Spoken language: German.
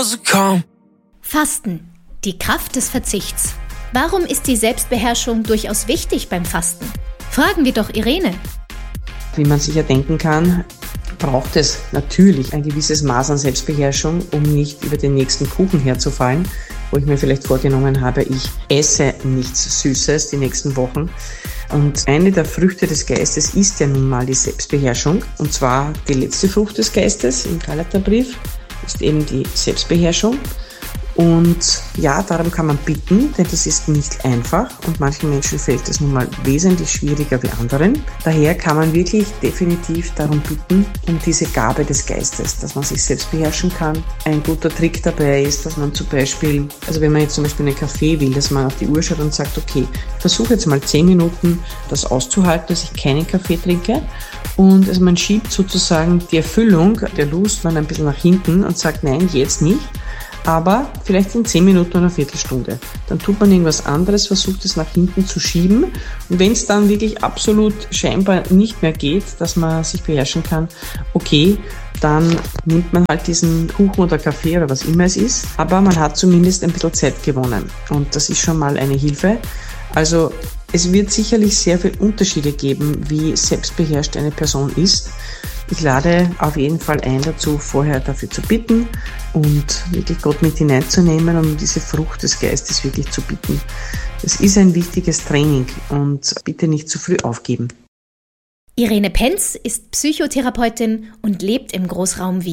walls of calm. Fasten. Die Kraft des Verzichts. Warum ist die Selbstbeherrschung durchaus wichtig beim Fasten? Fragen wir doch Irene. Wie man sich ja denken kann, braucht es natürlich ein gewisses Maß an Selbstbeherrschung, um nicht über den nächsten Kuchen herzufallen, wo ich mir vielleicht vorgenommen habe, ich esse nichts Süßes die nächsten Wochen. Und eine der Früchte des Geistes ist ja nun mal die Selbstbeherrschung. Und zwar die letzte Frucht des Geistes im Galaterbrief ist eben die Selbstbeherrschung. Und ja, darum kann man bitten, denn das ist nicht einfach und manchen Menschen fällt es nun mal wesentlich schwieriger wie anderen. Daher kann man wirklich definitiv darum bitten, um diese Gabe des Geistes, dass man sich selbst beherrschen kann. Ein guter Trick dabei ist, dass man zum Beispiel, also wenn man jetzt zum Beispiel einen Kaffee will, dass man auf die Uhr schaut und sagt, okay, ich versuche jetzt mal 10 Minuten das auszuhalten, dass ich keinen Kaffee trinke. Und also man schiebt sozusagen die Erfüllung der Lust mal ein bisschen nach hinten und sagt, nein, jetzt nicht. Aber vielleicht in 10 Minuten oder eine Viertelstunde. Dann tut man irgendwas anderes, versucht es nach hinten zu schieben. Und wenn es dann wirklich absolut scheinbar nicht mehr geht, dass man sich beherrschen kann, okay, dann nimmt man halt diesen Kuchen oder Kaffee oder was immer es ist. Aber man hat zumindest ein bisschen Zeit gewonnen. Und das ist schon mal eine Hilfe. Also es wird sicherlich sehr viele Unterschiede geben, wie selbstbeherrscht eine Person ist. Ich lade auf jeden Fall ein dazu, vorher dafür zu bitten und wirklich Gott mit hineinzunehmen und um diese Frucht des Geistes wirklich zu bitten. Es ist ein wichtiges Training und bitte nicht zu früh aufgeben. Irene Penz ist Psychotherapeutin und lebt im Großraum Wien.